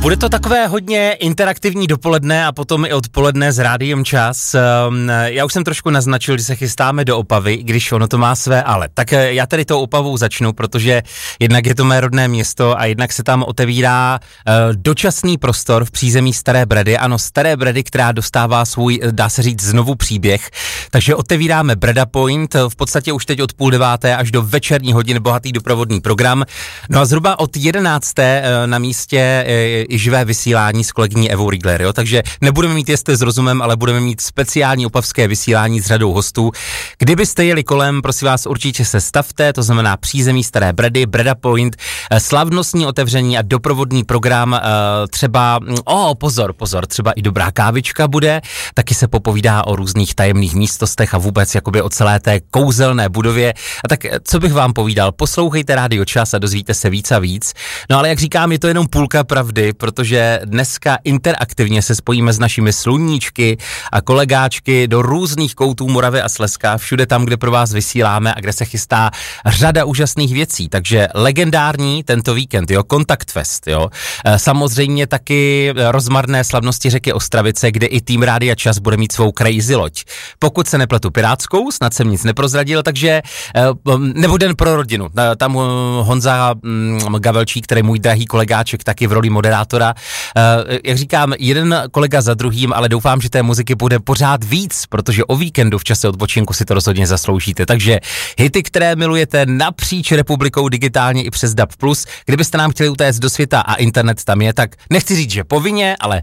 Bude to takové hodně interaktivní dopoledne a potom i odpoledne s Rádiem Čas. Já už jsem trošku naznačil, že se chystáme do Opavy, když ono to má své ale. Tak já tady tou Opavou začnu, protože jednak je to mé rodné město a jednak se tam otevírá dočasný prostor v přízemí Staré Bredy. Ano, Staré Bredy, která dostává svůj, dá se říct, znovu příběh. Takže otevíráme Breda Point, v podstatě už teď od 8:30 až do večerní hodiny bohatý doprovodný program. No a zhruba od 11. na místě i živé vysílání s kolegyní Evou Riegler, jo? Takže nebudeme mít Jeste s rozumem, ale budeme mít speciální opavské vysílání s řadou hostů. Kdybyste jeli kolem, prosím vás, určitě se stavte, to znamená přízemí Staré Bredy, Breda Point, slavnostní otevření a doprovodný program, třeba, pozor, třeba i dobrá kávička bude, taky se popovídá o různých tajemných místnostech a vůbec jakoby o celé té kouzelné budově. A tak co bych vám povídal, poslouchejte Rádio Čas a dozvíte se víc a víc. No ale jak říkám, je to jenom půlka pravdy, protože dneska interaktivně se spojíme s našimi sluníčky a kolegáčky do různých koutů Moravy a Slezska, všude tam, kde pro vás vysíláme a kde se chystá řada úžasných věcí. Takže legendární tento víkend, jo, Kontakt Fest, jo. Samozřejmě taky rozmarné slavnosti řeky Ostravice, kde i tým Rádia Čas bude mít svou crazy loď. Pokud se nepletu pirátskou, snad jsem nic neprozradil, takže nebo den pro rodinu. Tam Honza Gavelčík, který je můj drahý kolegáček, taky v roli moderátora. Jak říkám, jeden kolega za druhým, ale doufám, že té muziky bude pořád víc, protože o víkendu v čase odpočinku si to rozhodně zasloužíte. Takže hity, které milujete napříč republikou digitálně i přes DAB+, kdybyste nám chtěli utéct do světa a internet tam je, tak nechci říct, že povinně, ale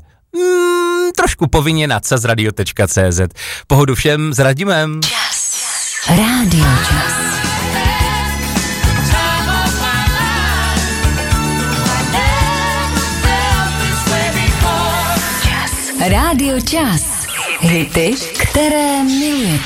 trošku povinně na czasradio.cz. Pohodu všem s Radimem. Rádio Čas. Rádio Čas. Hity, které milujete.